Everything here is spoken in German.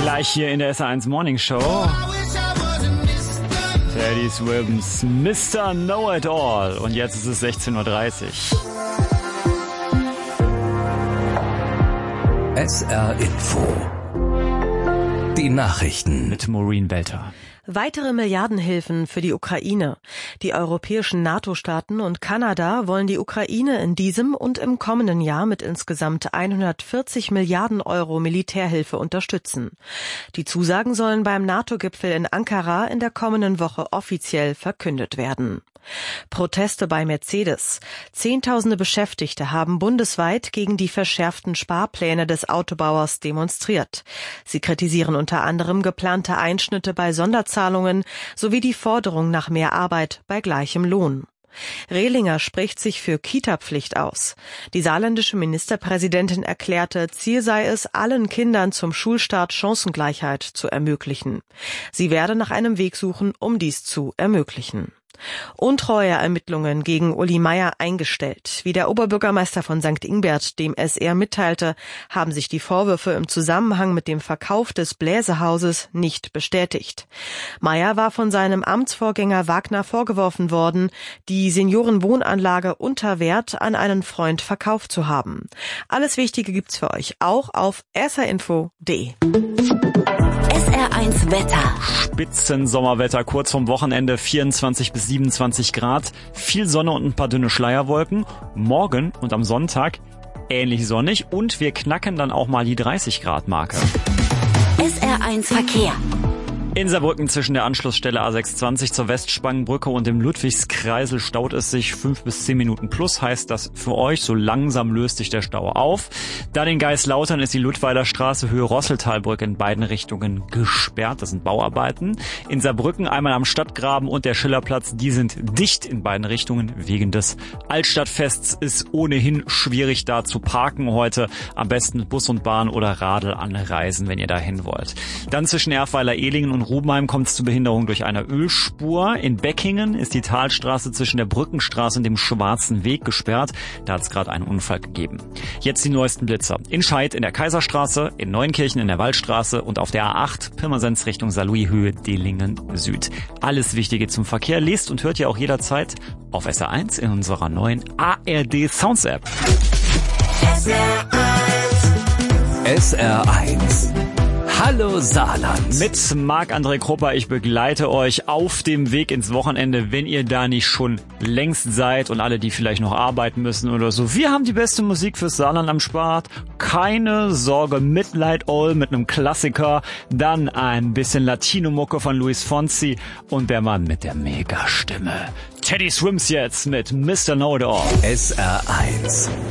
Gleich hier in der SR1 Morning Show. Teddy Swims Mr. Know-It-All. Und jetzt ist es 16.30 Uhr. SR Info. Die Nachrichten. Mit Maureen Belter. Weitere Milliardenhilfen für die Ukraine. Die europäischen NATO-Staaten und Kanada wollen die Ukraine in diesem und im kommenden Jahr mit insgesamt 140 Milliarden Euro Militärhilfe unterstützen. Die Zusagen sollen beim NATO-Gipfel in Ankara in der kommenden Woche offiziell verkündet werden. Proteste bei Mercedes. Zehntausende Beschäftigte haben bundesweit gegen die verschärften Sparpläne des Autobauers demonstriert. Sie kritisieren unter anderem geplante Einschnitte bei Sonderzahlungen sowie die Forderung nach mehr Arbeit bei gleichem Lohn. Rehlinger spricht sich für Kita-Pflicht aus. Die saarländische Ministerpräsidentin erklärte, Ziel sei es, allen Kindern zum Schulstart Chancengleichheit zu ermöglichen. Sie werde nach einem Weg suchen, um dies zu ermöglichen. Untreueermittlungen gegen Uli Meier eingestellt. Wie der Oberbürgermeister von St. Ingbert dem SR mitteilte, haben sich die Vorwürfe im Zusammenhang mit dem Verkauf des Bläsehauses nicht bestätigt. Meier war von seinem Amtsvorgänger Wagner vorgeworfen worden, die Seniorenwohnanlage unter Wert an einen Freund verkauft zu haben. Alles Wichtige gibt's für euch auch auf srinfo.de. SR1 Wetter. Spitzensommerwetter, kurz vorm Wochenende, 24 bis 27 Grad, viel Sonne und ein paar dünne Schleierwolken. Morgen und am Sonntag ähnlich sonnig und wir knacken dann auch mal die 30 Grad Marke. SR1 Verkehr. In Saarbrücken zwischen der Anschlussstelle A620 zur Westspangenbrücke und dem Ludwigskreisel staut es sich 5 bis 10 Minuten plus, heißt das für euch, so langsam löst sich der Stau auf. Dann in Geislautern ist die Ludweiler Straße Höhe Rosseltalbrücke in beiden Richtungen gesperrt, das sind Bauarbeiten. In Saarbrücken einmal am Stadtgraben und der Schillerplatz, die sind dicht in beiden Richtungen wegen des Altstadtfests. Ist ohnehin schwierig da zu parken heute, am besten mit Bus und Bahn oder Radl anreisen, wenn ihr dahin wollt. Dann zwischen Erfweiler-Ehlingen und Rubenheim kommt es zu Behinderung durch eine Ölspur. In Beckingen ist die Talstraße zwischen der Brückenstraße und dem Schwarzen Weg gesperrt. Da hat es gerade einen Unfall gegeben. Jetzt die neuesten Blitzer. In Scheid in der Kaiserstraße, in Neunkirchen in der Waldstraße und auf der A8 Pirmasens Richtung Saarlouis-Höhe Dillingen Süd. Alles Wichtige zum Verkehr lest und hört ihr auch jederzeit auf SR1 in unserer neuen ARD Sounds App. SR1. Hallo Saarland. Mit Marc-André Krupper, ich begleite euch auf dem Weg ins Wochenende, wenn ihr da nicht schon längst seid und alle, die vielleicht noch arbeiten müssen oder so. Wir haben die beste Musik fürs Saarland am Start. Keine Sorge, Midnight Oil mit einem Klassiker, dann ein bisschen Latino-Mucke von Luis Fonsi und der Mann mit der Megastimme. Teddy Swims jetzt mit Mr. Know-It-All. SR1.